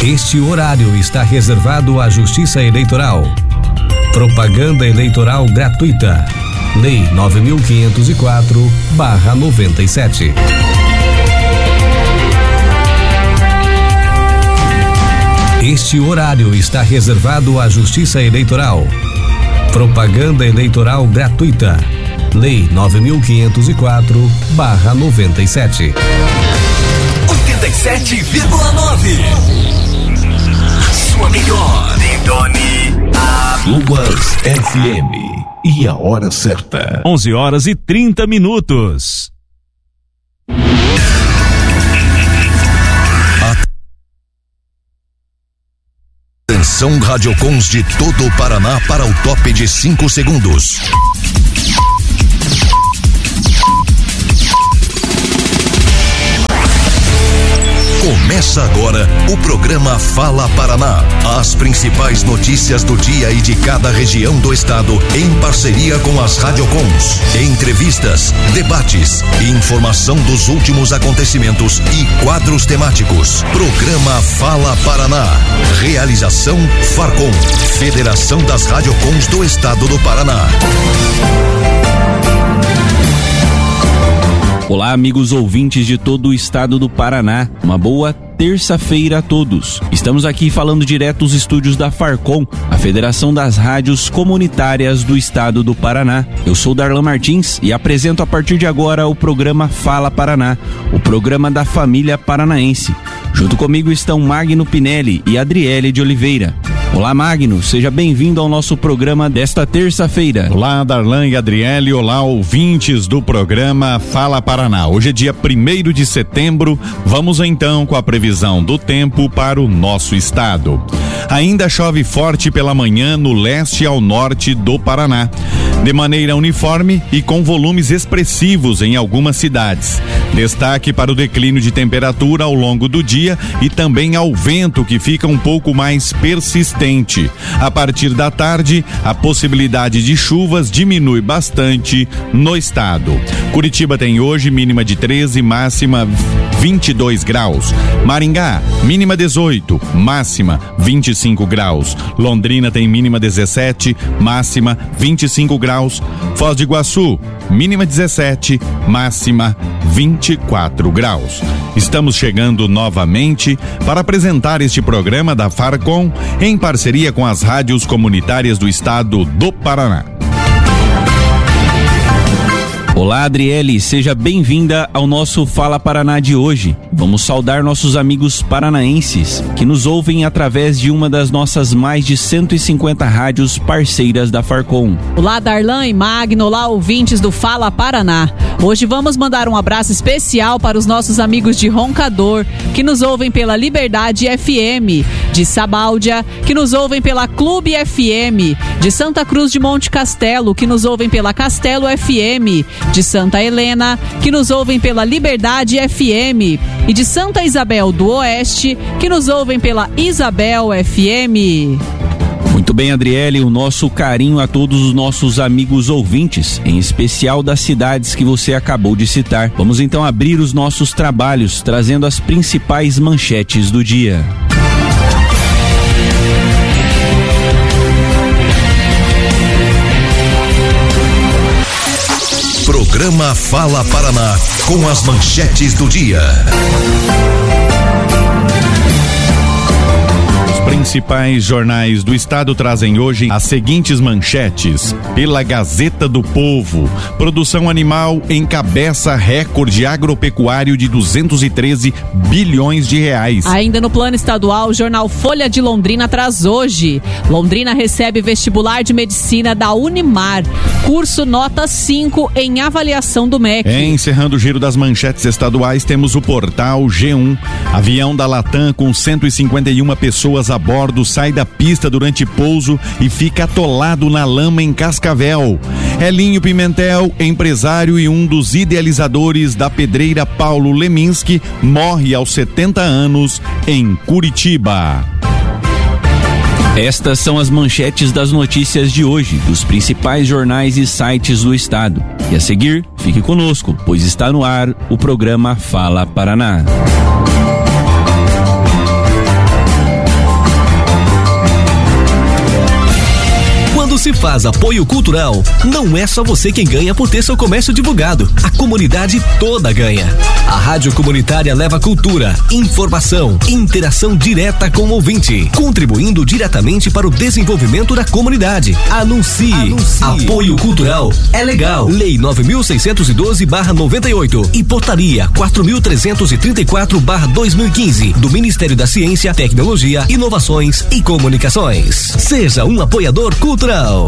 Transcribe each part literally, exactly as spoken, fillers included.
Este horário está reservado à Justiça Eleitoral. Propaganda eleitoral gratuita. Lei nove mil quinhentos e quatro barra noventa e sete. Este horário está reservado à Justiça Eleitoral. Propaganda eleitoral gratuita. Lei nove mil quinhentos e quatro barra noventa e sete. oitenta e sete vírgula nove. Sua melhor. Sintone. Lubas F M. E a hora certa. onze horas e trinta minutos. Atenção Radiocons de todo o Paraná para o top de cinco segundos. Começa agora o programa Fala Paraná. As principais notícias do dia e de cada região do estado em parceria com as Radiocons. Entrevistas, debates, informação dos últimos acontecimentos e quadros temáticos. Programa Fala Paraná. Realização Farcom, Federação das Radiocons do Estado do Paraná. Olá, amigos ouvintes de todo o estado do Paraná. Uma boa terça-feira a todos. Estamos aqui falando direto dos estúdios da Farcom, a Federação das Rádios Comunitárias do Estado do Paraná. Eu sou Darlan Martins e apresento a partir de agora o programa Fala Paraná, o programa da família paranaense. Junto comigo estão Magno Pinelli e Adriele de Oliveira. Olá, Magno, seja bem-vindo ao nosso programa desta terça-feira. Olá, Darlan e Adriele, olá, ouvintes do programa Fala Paraná. Hoje é dia primeiro de setembro, vamos então com a previsão do tempo para o nosso estado. Ainda chove forte pela manhã no leste e ao norte do Paraná, de maneira uniforme e com volumes expressivos em algumas cidades. Destaque para o declínio de temperatura ao longo do dia e também ao vento, que fica um pouco mais persistente. A partir da tarde, a possibilidade de chuvas diminui bastante no estado. Curitiba tem hoje mínima de treze, máxima vinte e dois graus. Maringá, mínima dezoito, máxima vinte e cinco graus. Londrina tem mínima dezessete, máxima vinte e cinco graus. Foz do Iguaçu, mínima dezessete, máxima vinte e quatro graus. Estamos chegando novamente para apresentar este programa da Farcom em parceria com as rádios comunitárias do estado do Paraná. Olá, Adriele, seja bem-vinda ao nosso Fala Paraná de hoje. Vamos saudar nossos amigos paranaenses que nos ouvem através de uma das nossas mais de cento e cinquenta rádios parceiras da Farcom. Olá, Darlan e Magno, olá, ouvintes do Fala Paraná. Hoje vamos mandar um abraço especial para os nossos amigos de Roncador, que nos ouvem pela Liberdade F M, de Sabáudia, que nos ouvem pela Clube F M, de Santa Cruz de Monte Castelo, que nos ouvem pela Castelo F M, de Santa Helena, que nos ouvem pela Liberdade F M, e de Santa Isabel do Oeste, que nos ouvem pela Isabel F M. Muito bem, Adriele, o nosso carinho a todos os nossos amigos ouvintes, em especial das cidades que você acabou de citar. Vamos então abrir os nossos trabalhos, trazendo as principais manchetes do dia. Programa Fala Paraná, com as manchetes do dia. Principais jornais do estado trazem hoje as seguintes manchetes. Pela Gazeta do Povo, produção animal encabeça recorde agropecuário de duzentos e treze bilhões de reais. Ainda no plano estadual, o jornal Folha de Londrina traz hoje: Londrina recebe vestibular de medicina da Unimar, curso nota cinco em avaliação do M E C. Encerrando o giro das manchetes estaduais, temos o portal G um. Avião da Latam com cento e cinquenta e uma pessoas a bordo sai da pista durante pouso e fica atolado na lama em Cascavel. Elinho Pimentel, empresário e um dos idealizadores da pedreira Paulo Leminski, morre aos setenta anos em Curitiba. Estas são as manchetes das notícias de hoje, dos principais jornais e sites do estado. E a seguir, fique conosco, pois está no ar o programa Fala Paraná. se faz apoio cultural, não é só você quem ganha por ter seu comércio divulgado. A comunidade toda ganha. A Rádio Comunitária leva cultura, informação, interação direta com o ouvinte, contribuindo diretamente para o desenvolvimento da comunidade. Anuncie. Anuncie. Apoio cultural é legal. Lei nove mil seiscentos e doze barra noventa e oito e Portaria quatro mil trezentos e trinta e quatro barra dois mil e quinze do Ministério da Ciência, Tecnologia, Inovações e Comunicações. Seja um apoiador cultural.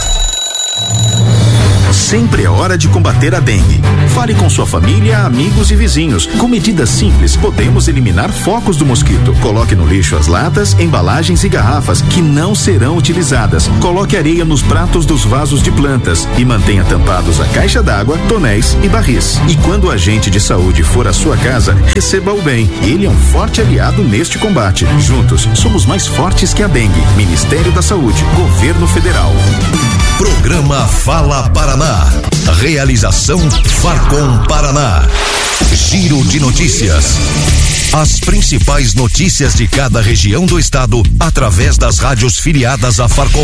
Sempre é hora de combater a dengue. Fale com sua família, amigos e vizinhos. Com medidas simples, podemos eliminar focos do mosquito. Coloque no lixo as latas, embalagens e garrafas que não serão utilizadas. Coloque areia nos pratos dos vasos de plantas e mantenha tampados a caixa d'água, tonéis e barris. E quando o agente de saúde for à sua casa, receba-o bem. Ele é um forte aliado neste combate. Juntos, somos mais fortes que a dengue. Ministério da Saúde, Governo Federal. Programa Fala Paraná. Realização Farcom Paraná. Giro de notícias. As principais notícias de cada região do estado através das rádios filiadas à Farcom.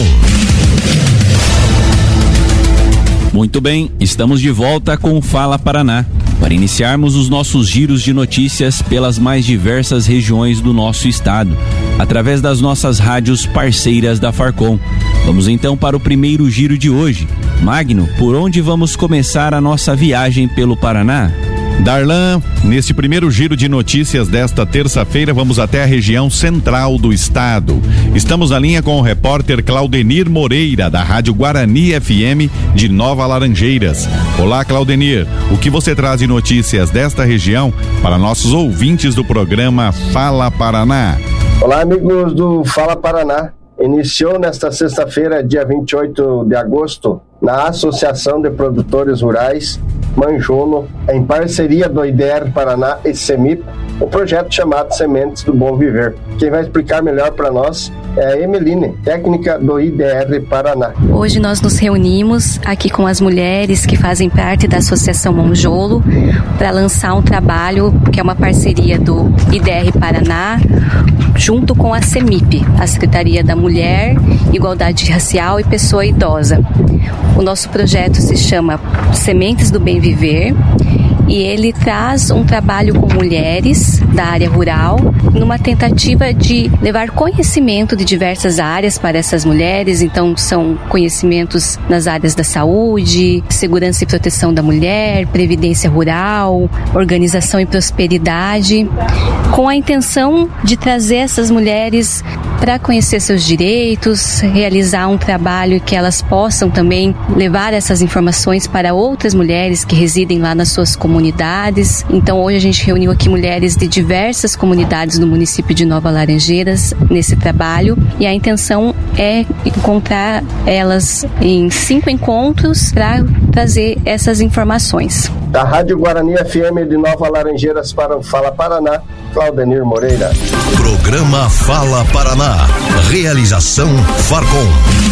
Muito bem, estamos de volta com o Fala Paraná, para iniciarmos os nossos giros de notícias pelas mais diversas regiões do nosso estado, através das nossas rádios parceiras da Farcom. Vamos então para o primeiro giro de hoje. Magno, por onde vamos começar a nossa viagem pelo Paraná? Darlan, neste primeiro giro de notícias desta terça-feira, vamos até a região central do estado. Estamos na linha com o repórter Claudenir Moreira, da Rádio Guarani F M de Nova Laranjeiras. Olá, Claudenir, o que você traz de notícias desta região para nossos ouvintes do programa Fala Paraná? Olá, amigos do Fala Paraná. Iniciou nesta sexta-feira, dia vinte e oito de agosto, na Associação de Produtores Rurais Manjolo, em parceria do I D R Paraná e CEMIP, o projeto chamado Sementes do Bom Viver. Quem vai explicar melhor para nós é a Emeline, técnica do I D R Paraná. Hoje nós nos reunimos aqui com as mulheres que fazem parte da Associação Manjolo para lançar um trabalho que é uma parceria do I D R Paraná junto com a CEMIP, a Secretaria da Mulher, Igualdade Racial e Pessoa Idosa. O nosso projeto se chama Sementes do Bem Viver e ele traz um trabalho com mulheres da área rural numa tentativa de levar conhecimento de diversas áreas para essas mulheres. Então são conhecimentos nas áreas da saúde, segurança e proteção da mulher, previdência rural, organização e prosperidade, com a intenção de trazer essas mulheres para conhecer seus direitos, realizar um trabalho que elas possam também levar essas informações para outras mulheres que residem lá nas suas comunidades. Então hoje a gente reuniu aqui mulheres de diversas comunidades do município de Nova Laranjeiras nesse trabalho e a intenção é encontrar elas em cinco encontros para trazer essas informações. Da Rádio Guarani F M de Nova Laranjeiras para o Fala Paraná, Claudenir Moreira. Programa Fala Paraná. Realização Farcom.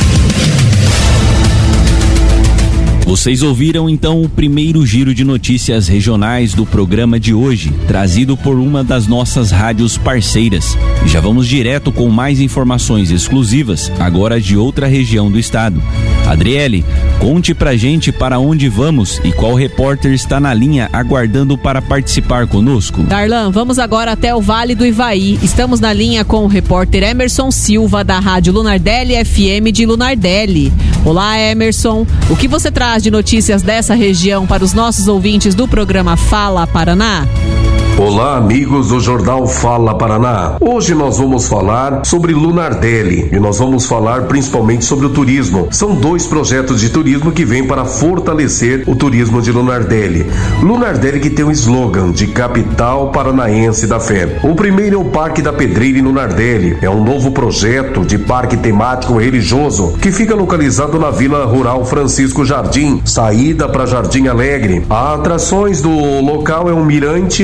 Vocês ouviram então o primeiro giro de notícias regionais do programa de hoje, trazido por uma das nossas rádios parceiras. E já vamos direto com mais informações exclusivas, agora de outra região do estado. Adriele, conte pra gente para onde vamos e qual repórter está na linha aguardando para participar conosco. Darlan, vamos agora até o Vale do Ivaí. Estamos na linha com o repórter Emerson Silva, da Rádio Lunardelli F M de Lunardelli. Olá, Emerson. O que você traz de notícias dessa região para os nossos ouvintes do programa Fala Paraná? Olá, amigos do Jornal Fala Paraná. Hoje nós vamos falar sobre Lunardelli e nós vamos falar principalmente sobre o turismo. São dois projetos de turismo que vêm para fortalecer o turismo de Lunardelli. Lunardelli que tem um slogan de capital paranaense da fé. O primeiro é o Parque da Pedreira em Lunardelli. É um novo projeto de parque temático religioso que fica localizado na Vila Rural Francisco Jardim, saída para Jardim Alegre. As atrações do local é um mirante, um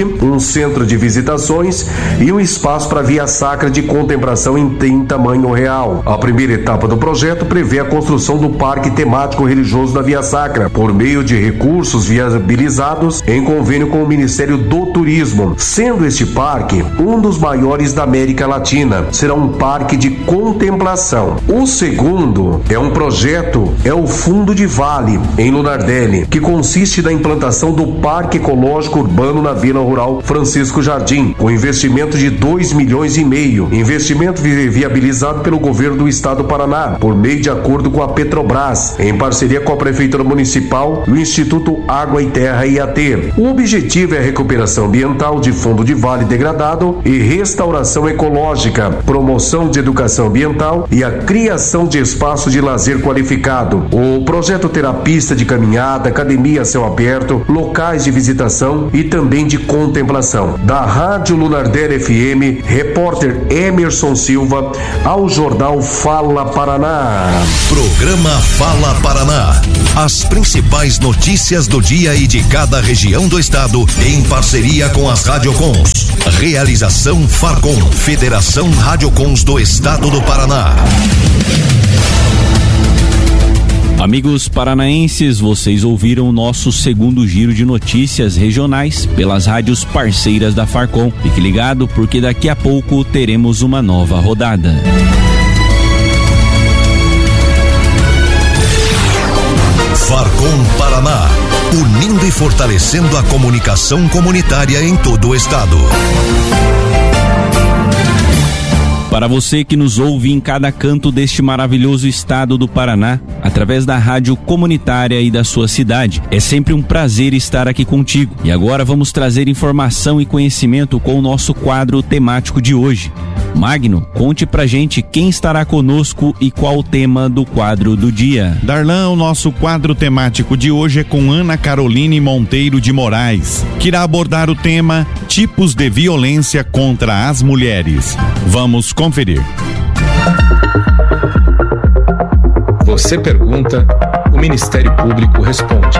centro de visitações e um espaço para via sacra de contemplação em, em tamanho real. A primeira etapa do projeto prevê a construção do parque temático religioso da Via Sacra, por meio de recursos viabilizados em convênio com o Ministério do Turismo, sendo este parque um dos maiores da América Latina. Será um parque de contemplação. O segundo é um projeto, é o Fundo de Vale, em Lunardelli, que consiste na implantação do Parque Ecológico Urbano na Vila Rural Francisco Jardim, com investimento de dois milhões e meio. Investimento viabilizado pelo governo do estado do Paraná, por meio de acordo com a Petrobras, em parceria com a Prefeitura Municipal e o Instituto Água e Terra I A T. O objetivo é a recuperação ambiental de fundo de vale degradado e restauração ecológica, promoção de educação ambiental e a criação de espaço de lazer qualificado. O projeto terá pista de caminhada, academia a céu aberto, locais de visitação e também de contemplação. Da Rádio Lunardelli F M, repórter Emerson Silva, ao jornal Fala Paraná. Programa Fala Paraná. As principais notícias do dia e de cada região do estado, em parceria com as Radiocons. Realização Farcom, Federação Radiocons do Estado do Paraná. Amigos paranaenses, vocês ouviram o nosso segundo giro de notícias regionais pelas rádios parceiras da Farcom. Fique ligado, porque daqui a pouco teremos uma nova rodada. Farcom Paraná, unindo e fortalecendo a comunicação comunitária em todo o estado. Para você que nos ouve em cada canto deste maravilhoso estado do Paraná, através da rádio comunitária e da sua cidade, é sempre um prazer estar aqui contigo. E agora vamos trazer informação e conhecimento com o nosso quadro temático de hoje. Magno, conte pra gente quem estará conosco e qual o tema do quadro do dia. Darlan, o nosso quadro temático de hoje é com Ana Caroline Monteiro de Moraes, que irá abordar o tema Tipos de Violência contra as Mulheres. Vamos conferir. Você pergunta, o Ministério Público responde.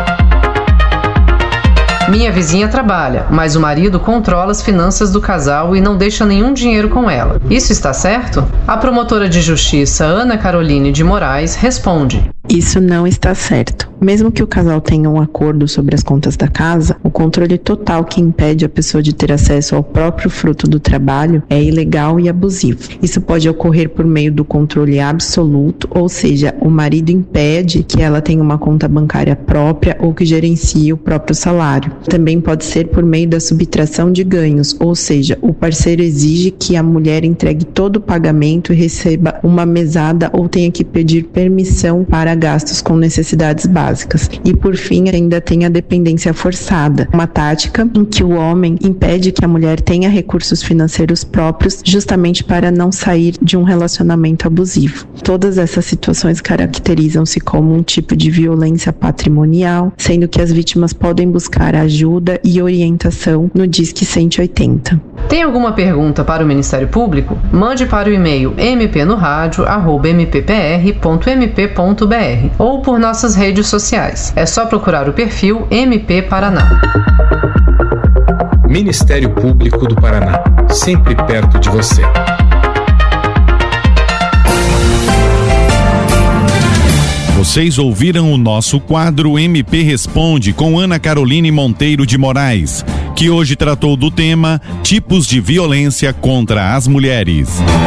Minha vizinha trabalha, mas o marido controla as finanças do casal e não deixa nenhum dinheiro com ela. Isso está certo? A promotora de justiça Ana Caroline de Moraes responde. Isso não está certo. Mesmo que o casal tenha um acordo sobre as contas da casa, o controle total que impede a pessoa de ter acesso ao próprio fruto do trabalho é ilegal e abusivo. Isso pode ocorrer por meio do controle absoluto, ou seja, o marido impede que ela tenha uma conta bancária própria ou que gerencie o próprio salário. Também pode ser por meio da subtração de ganhos, ou seja, o parceiro exige que a mulher entregue todo o pagamento e receba uma mesada ou tenha que pedir permissão para gastos com necessidades básicas. E por fim, ainda tem a dependência forçada, uma tática em que o homem impede que a mulher tenha recursos financeiros próprios justamente para não sair de um relacionamento abusivo. Todas essas situações caracterizam-se como um tipo de violência patrimonial, sendo que as vítimas podem buscar ajuda e orientação no Disque cento e oitenta. Tem alguma pergunta para o Ministério Público? Mande para o e-mail m p no rádio arroba m p p r ponto m p ponto b r ou por nossas redes sociais. É só procurar o perfil M P Paraná. Ministério Público do Paraná, sempre perto de você. Vocês ouviram o nosso quadro M P Responde com Ana Caroline Monteiro de Moraes, que hoje tratou do tema Tipos de Violência contra as Mulheres.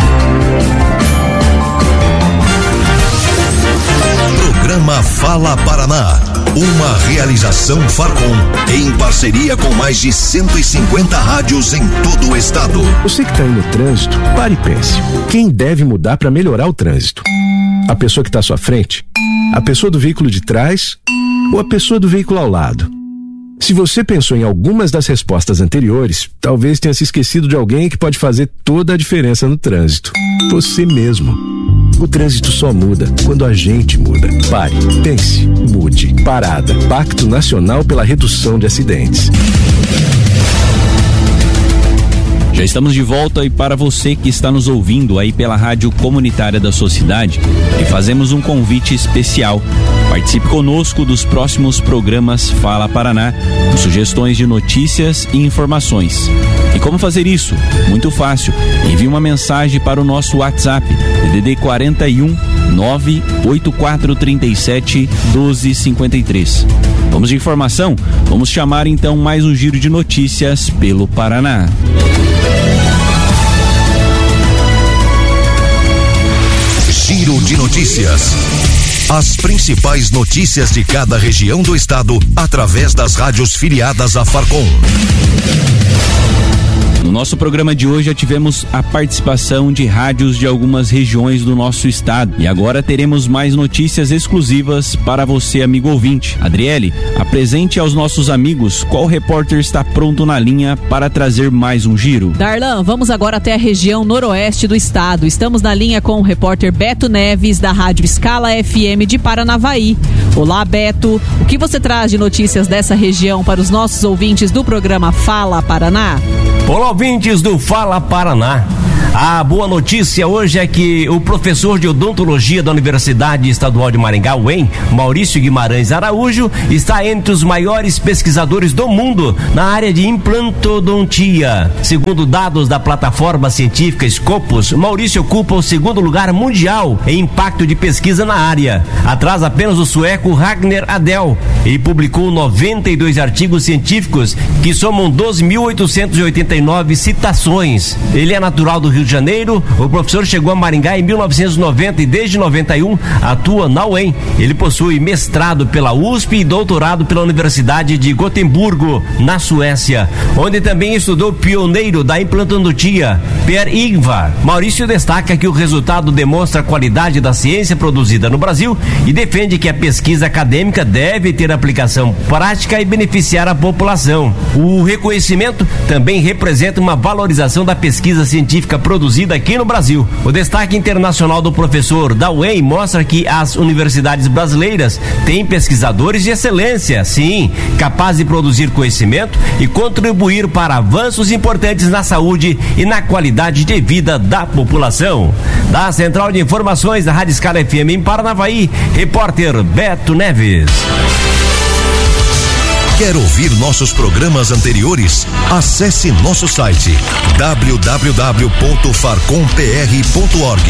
Programa Fala Paraná, uma realização Farcom, em parceria com mais de cento e cinquenta rádios em todo o estado. Você que está aí no trânsito, pare e pense. Quem deve mudar para melhorar o trânsito? A pessoa que está à sua frente? A pessoa do veículo de trás? Ou a pessoa do veículo ao lado? Se você pensou em algumas das respostas anteriores, talvez tenha se esquecido de alguém que pode fazer toda a diferença no trânsito. Você mesmo. O trânsito só muda quando a gente muda. Pare, pense, mude. Parada. Pacto Nacional pela Redução de Acidentes. Já estamos de volta e para você que está nos ouvindo aí pela Rádio Comunitária da sua cidade, e fazemos um convite especial. Participe conosco dos próximos programas Fala Paraná, com sugestões de notícias e informações. E como fazer isso? Muito fácil. Envie uma mensagem para o nosso WhatsApp, D D D quarenta e um, nove oito quatro três sete, doze cinquenta e três. Vamos de informação? Vamos chamar então mais um giro de notícias pelo Paraná. Giro de notícias. As principais notícias de cada região do estado através das rádios filiadas à Farcom. No nosso programa de hoje já tivemos a participação de rádios de algumas regiões do nosso estado. E agora teremos mais notícias exclusivas para você, amigo ouvinte. Adriele, apresente aos nossos amigos qual repórter está pronto na linha para trazer mais um giro. Darlan, vamos agora até a região noroeste do estado. Estamos na linha com o repórter Beto Neves, da Rádio Escala F M de Paranavaí. Olá, Beto. O que você traz de notícias dessa região para os nossos ouvintes do programa Fala Paraná? Olá, ouvintes do Fala Paraná. A boa notícia hoje é que o professor de odontologia da Universidade Estadual de Maringá, U E M, Maurício Guimarães Araújo, está entre os maiores pesquisadores do mundo na área de implantodontia. Segundo dados da plataforma científica Scopus, Maurício ocupa o segundo lugar mundial em impacto de pesquisa na área, atrás apenas do sueco Ragnar Adel, e publicou noventa e dois artigos científicos que somam doze mil oitocentos e oitenta e nove citações. Ele é natural do Rio de Janeiro. O professor chegou a Maringá em mil novecentos e noventa e desde noventa e um atua na U E M. Ele possui mestrado pela U S P e doutorado pela Universidade de Gotemburgo, na Suécia, onde também estudou o pioneiro da implantodontia, Per Ingvar. Maurício destaca que o resultado demonstra a qualidade da ciência produzida no Brasil e defende que a pesquisa acadêmica deve ter aplicação prática e beneficiar a população. O reconhecimento também representa uma valorização da pesquisa científica produzida aqui no Brasil. O destaque internacional do professor da U E M mostra que as universidades brasileiras têm pesquisadores de excelência, sim, capazes de produzir conhecimento e contribuir para avanços importantes na saúde e na qualidade de vida da população. Da Central de Informações da Rádio Escala F M em Paranavaí, repórter Beto Neves. Quer ouvir nossos programas anteriores? Acesse nosso site w w w ponto farcom p r ponto org.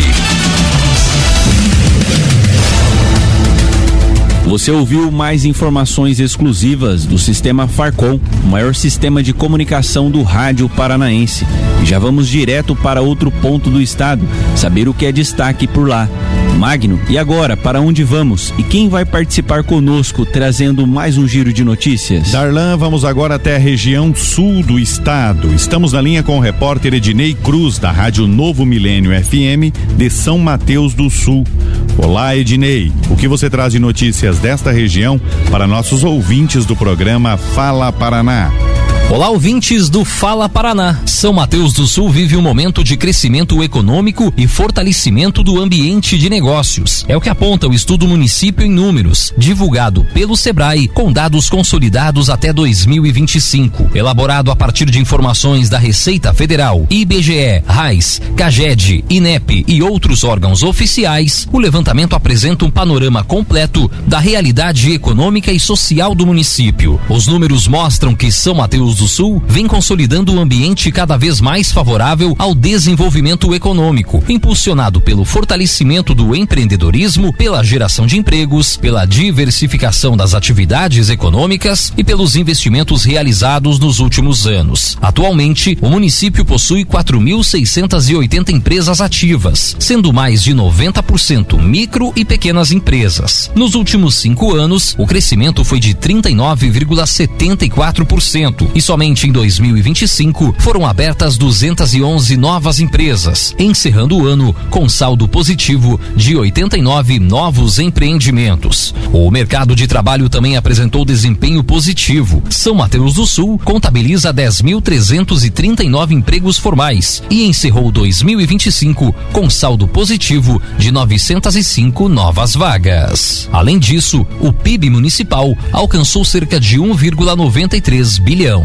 Você ouviu mais informações exclusivas do Sistema Farcom, o maior sistema de comunicação do rádio paranaense. E já vamos direto para outro ponto do estado, saber o que é destaque por lá. Magno, e agora, para onde vamos? E quem vai participar conosco, trazendo mais um giro de notícias? Darlan, vamos agora até a região sul do estado. Estamos na linha com o repórter Ednei Cruz, da Rádio Novo Milênio F M, de São Mateus do Sul. Olá, Ednei, o que você traz de notícias desta região para nossos ouvintes do programa Fala Paraná? Olá, ouvintes do Fala Paraná. São Mateus do Sul vive um momento de crescimento econômico e fortalecimento do ambiente de negócios. É o que aponta o estudo Município em Números, divulgado pelo Sebrae, com dados consolidados até dois mil e vinte e cinco. Elaborado a partir de informações da Receita Federal, I B G E, RAIS, CAGED, INEP e outros órgãos oficiais, o levantamento apresenta um panorama completo da realidade econômica e social do município. Os números mostram que São Mateus do Sul vem consolidando um ambiente cada vez mais favorável ao desenvolvimento econômico, impulsionado pelo fortalecimento do empreendedorismo, pela geração de empregos, pela diversificação das atividades econômicas e pelos investimentos realizados nos últimos anos. Atualmente, o município possui quatro mil seiscentas e oitenta empresas ativas, sendo mais de noventa por cento micro e pequenas empresas. Nos últimos cinco anos, o crescimento foi de trinta e nove vírgula setenta e quatro por cento e somente em dois mil e vinte e cinco foram abertas duzentas e onze novas empresas, encerrando o ano com saldo positivo de oitenta e nove novos empreendimentos. O mercado de trabalho também apresentou desempenho positivo. São Mateus do Sul contabiliza dez mil trezentos e trinta e nove empregos formais e encerrou dois mil e vinte e cinco com saldo positivo de novecentas e cinco novas vagas. Além disso, o P I B municipal alcançou cerca de um vírgula noventa e três bilhão.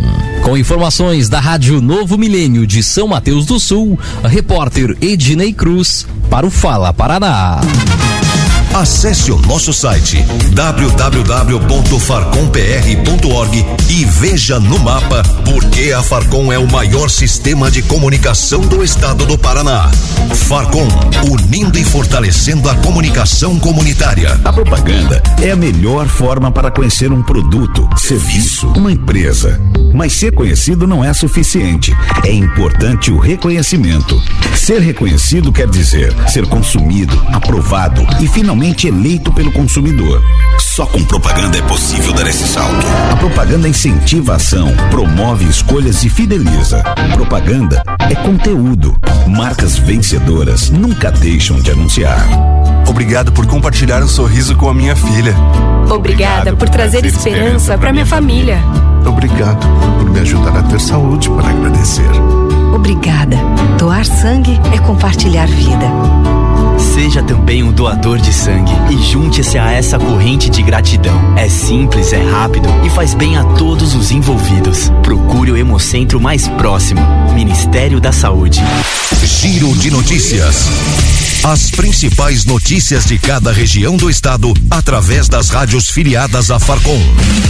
Com informações da Rádio Novo Milênio de São Mateus do Sul, repórter Ednei Cruz para o Fala Paraná. Acesse o nosso site w w w ponto farcom p r ponto org e veja no mapa por que a Farcom é o maior sistema de comunicação do estado do Paraná. Farcom, unindo e fortalecendo a comunicação comunitária. A propaganda é a melhor forma para conhecer um produto, serviço, uma empresa. Mas ser conhecido não é suficiente. É importante o reconhecimento. Ser reconhecido quer dizer ser consumido, aprovado e finalmente eleito pelo consumidor. Só com propaganda é possível dar esse salto. A propaganda incentiva a ação, promove escolhas e fideliza. Propaganda é conteúdo. Marcas vencedoras nunca deixam de anunciar. Obrigado por compartilhar um sorriso com a minha filha. Obrigada por trazer esperança para minha família. Obrigado por me ajudar a ter saúde para agradecer. Obrigada. Doar sangue é compartilhar vida. Seja também um doador de sangue e junte-se a essa corrente de gratidão. É simples, é rápido e faz bem a todos os envolvidos. Procure o Hemocentro mais próximo. Ministério da Saúde. Giro de notícias. As principais notícias de cada região do estado através das rádios filiadas à Farcom.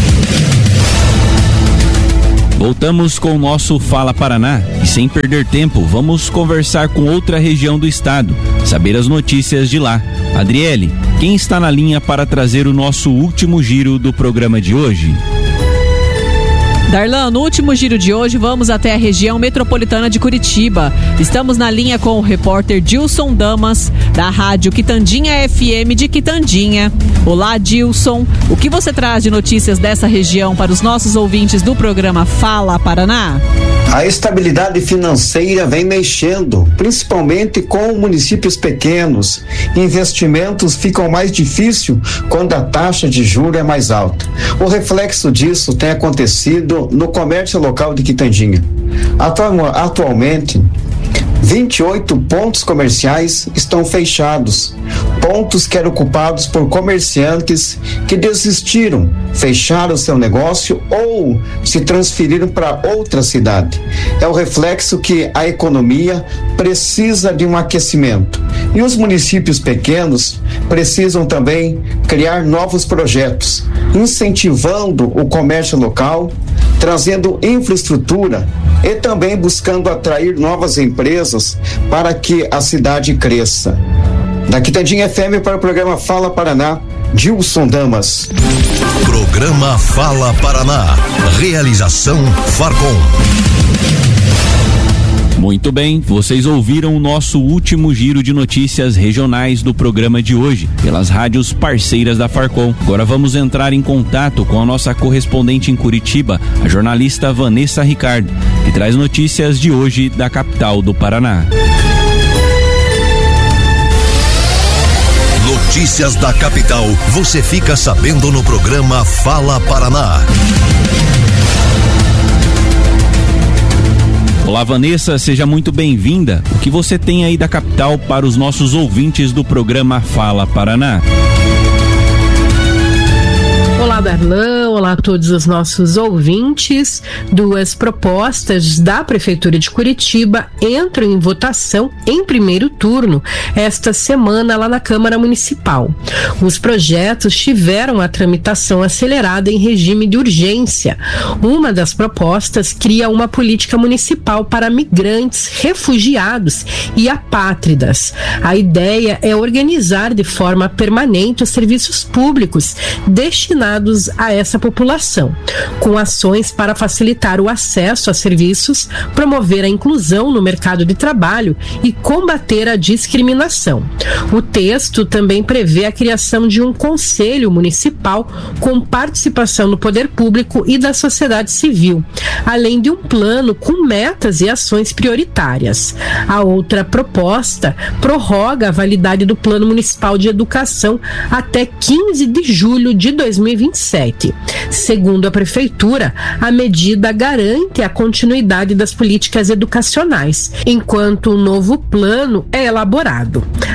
Voltamos com o nosso Fala Paraná e, sem perder tempo, vamos conversar com outra região do estado, saber as notícias de lá. Adriele, quem está na linha para trazer o nosso último giro do programa de hoje? Darlan, no último giro de hoje vamos até a região metropolitana de Curitiba. Estamos na linha com o repórter Dilson Damas, da rádio Quitandinha F M de Quitandinha. Olá, Dilson. O que você traz de notícias dessa região para os nossos ouvintes do programa Fala Paraná? A estabilidade financeira vem mexendo, principalmente com municípios pequenos. Investimentos ficam mais difíceis quando a taxa de juros é mais alta. O reflexo disso tem acontecido no comércio local de Quitandinha. Atualmente, vinte e oito pontos comerciais estão fechados, pontos que eram ocupados por comerciantes que desistiram, fecharam seu negócio ou se transferiram para outra cidade. É o reflexo que a economia precisa de um aquecimento. E os municípios pequenos precisam também criar novos projetos, incentivando o comércio local, trazendo infraestrutura e também buscando atrair novas empresas para que a cidade cresça. Da Quitandinha F M para o programa Fala Paraná, Dilson Damas. Programa Fala Paraná. Realização Farcom. Muito bem, vocês ouviram o nosso último giro de notícias regionais do programa de hoje, pelas rádios parceiras da Farcom. Agora vamos entrar em contato com a nossa correspondente em Curitiba, a jornalista Vanessa Ricardo, que traz notícias de hoje da capital do Paraná. Notícias da capital, você fica sabendo no programa Fala Paraná. Olá, Vanessa, seja muito bem-vinda. O que você tem aí da capital para os nossos ouvintes do programa Fala Paraná? Olá, Darlan, olá a todos os nossos ouvintes. Duas propostas da Prefeitura de Curitiba entram em votação em primeiro turno esta semana lá na Câmara Municipal. Os projetos tiveram a tramitação acelerada em regime de urgência. Uma das propostas cria uma política municipal para migrantes, refugiados e apátridas. A ideia é organizar de forma permanente os serviços públicos destinados a essa população, com ações para facilitar o acesso a serviços, promover a inclusão no mercado de trabalho e combater a discriminação. O texto também prevê a criação de um conselho municipal com participação do poder público e da sociedade civil, além de um plano com metas e ações prioritárias. A outra proposta prorroga a validade do Plano Municipal de Educação até quinze de julho de dois mil e vinte e sete. Segundo a Prefeitura, a medida garante a continuidade das políticas educacionais, enquanto o novo plano é elaborado.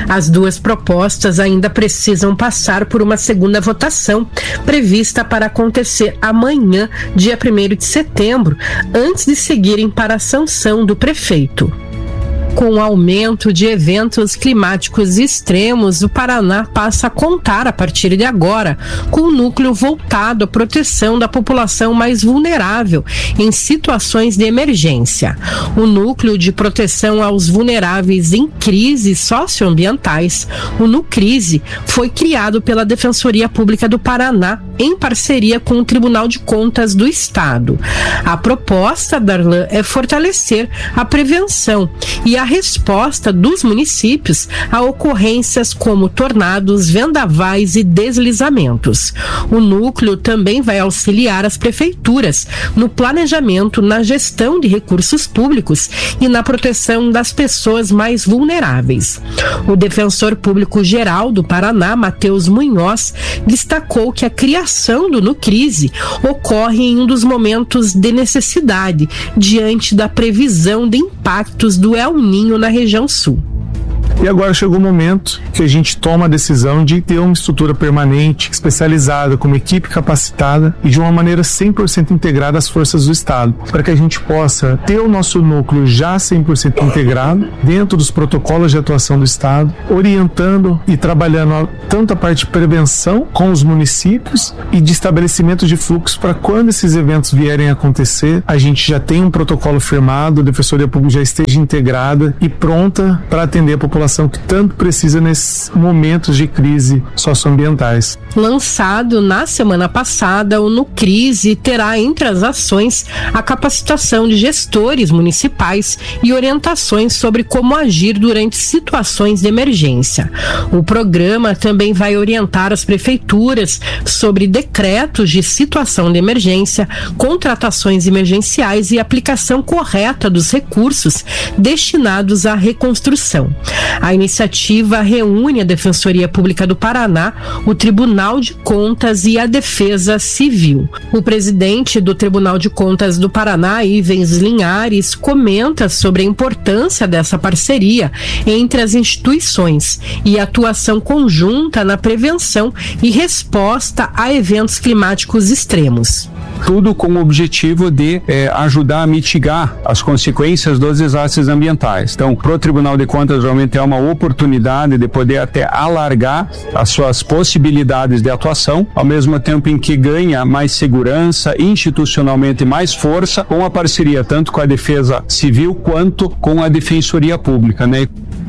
As duas propostas ainda precisam passar por uma segunda votação, prevista para acontecer amanhã, dia primeiro de setembro, antes de seguirem para a sanção do prefeito. Com o aumento de eventos climáticos extremos, o Paraná passa a contar, a partir de agora, com um núcleo voltado à proteção da população mais vulnerável em situações de emergência. O Núcleo de Proteção aos Vulneráveis em Crises Socioambientais, o NUCRISE, foi criado pela Defensoria Pública do Paraná em parceria com o Tribunal de Contas do Estado. A proposta, Darlan, é fortalecer a prevenção e a a resposta dos municípios a ocorrências como tornados, vendavais e deslizamentos. O núcleo também vai auxiliar as prefeituras no planejamento, na gestão de recursos públicos e na proteção das pessoas mais vulneráveis. O defensor público geral do Paraná, Matheus Munhoz, destacou que a criação do NUCRISE ocorre em um dos momentos de necessidade, diante da previsão de impactos do El Ninho na região sul. E agora chegou o momento que a gente toma a decisão de ter uma estrutura permanente, especializada, com uma equipe capacitada e de uma maneira cem por cento integrada às forças do Estado, para que a gente possa ter o nosso núcleo já cem por cento integrado dentro dos protocolos de atuação do Estado, orientando e trabalhando tanto a parte de prevenção com os municípios e de estabelecimento de fluxo para quando esses eventos vierem a acontecer, a gente já tem um protocolo firmado, a Defensoria Pública já esteja integrada e pronta para atender a população que tanto precisa nesses momentos de crise socioambientais. Lançado na semana passada, o NUCRISE terá entre as ações a capacitação de gestores municipais e orientações sobre como agir durante situações de emergência. O programa também vai orientar as prefeituras sobre decretos de situação de emergência, contratações emergenciais e aplicação correta dos recursos destinados à reconstrução. A iniciativa reúne a Defensoria Pública do Paraná, o Tribunal de Contas e a Defesa Civil. O presidente do Tribunal de Contas do Paraná, Ivens Linhares, comenta sobre a importância dessa parceria entre as instituições e a atuação conjunta na prevenção e resposta a eventos climáticos extremos. Tudo com o objetivo de eh, ajudar a mitigar as consequências dos desastres ambientais. Então, para o Tribunal de Contas, realmente é uma oportunidade de poder até alargar as suas possibilidades de atuação, ao mesmo tempo em que ganha mais segurança, institucionalmente mais força, com a parceria tanto com a Defesa Civil quanto com a Defensoria Pública, né?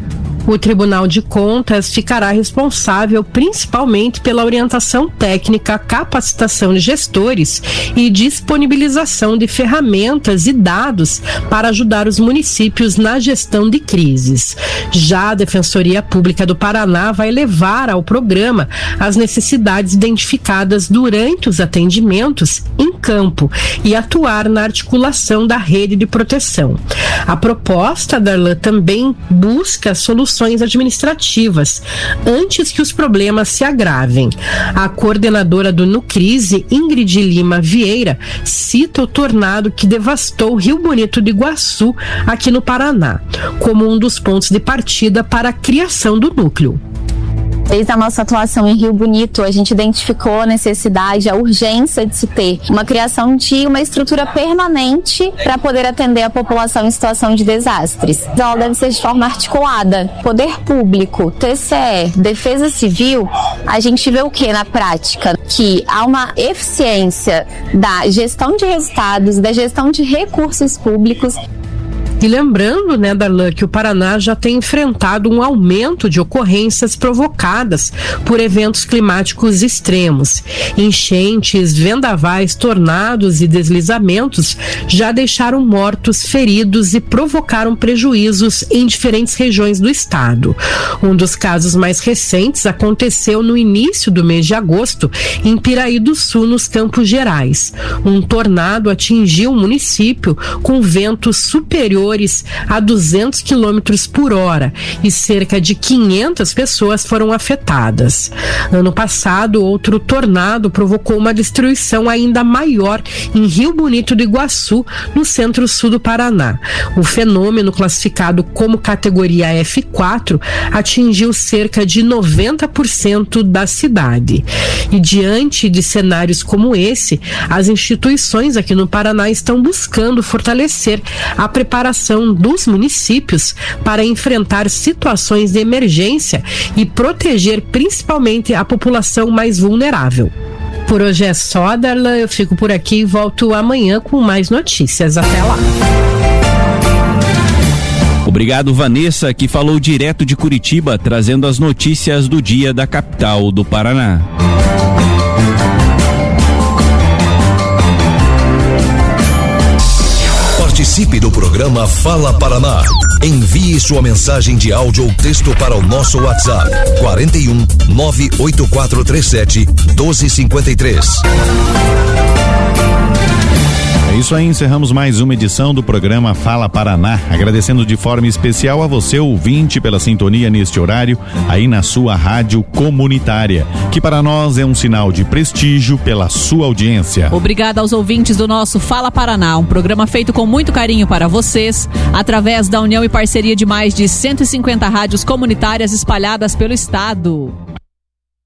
O Tribunal de Contas ficará responsável principalmente pela orientação técnica, capacitação de gestores e disponibilização de ferramentas e dados para ajudar os municípios na gestão de crises. Já a Defensoria Pública do Paraná vai levar ao programa as necessidades identificadas durante os atendimentos em campo e atuar na articulação da rede de proteção. A proposta, Darlan, também busca soluções administrativas antes que os problemas se agravem. A coordenadora do NUCRISE, Ingrid Lima Vieira, cita o tornado que devastou o Rio Bonito do Iguaçu, aqui no Paraná, como um dos pontos de partida para a criação do núcleo. Desde a nossa atuação em Rio Bonito, a gente identificou a necessidade, a urgência de se ter uma criação de uma estrutura permanente para poder atender a população em situação de desastres. Ela deve ser de forma articulada. Poder Público, T C E, Defesa Civil, a gente vê o que na prática? Que há uma eficiência da gestão de resultados, da gestão de recursos públicos. E lembrando, né, Darlan, que o Paraná já tem enfrentado um aumento de ocorrências provocadas por eventos climáticos extremos. Enchentes, vendavais, tornados e deslizamentos já deixaram mortos, feridos e provocaram prejuízos em diferentes regiões do estado. Um dos casos mais recentes aconteceu no início do mês de agosto, em Piraí do Sul, nos Campos Gerais. Um tornado atingiu o município com ventos superiores superiores a duzentos quilômetros por hora e cerca de quinhentas pessoas foram afetadas. Ano passado, outro tornado provocou uma destruição ainda maior em Rio Bonito do Iguaçu, no centro-sul do Paraná. O fenômeno, classificado como categoria F quatro, atingiu cerca de noventa por cento da cidade. E diante de cenários como esse, as instituições aqui no Paraná estão buscando fortalecer a preparação dos municípios para enfrentar situações de emergência e proteger principalmente a população mais vulnerável. Por hoje é só, Darlan, eu fico por aqui e volto amanhã com mais notícias. Até lá. Obrigado, Vanessa, que falou direto de Curitiba, trazendo as notícias do dia da capital do Paraná. Participe do programa Fala Paraná. Envie sua mensagem de áudio ou texto para o nosso WhatsApp quarenta e um, nove oito quatro três sete, doze cinquenta e três. É isso aí, encerramos mais uma edição do programa Fala Paraná, agradecendo de forma especial a você, ouvinte, pela sintonia neste horário, aí na sua rádio comunitária, que para nós é um sinal de prestígio pela sua audiência. Obrigada aos ouvintes do nosso Fala Paraná, um programa feito com muito carinho para vocês, através da união e parceria de mais de cento e cinquenta rádios comunitárias espalhadas pelo estado.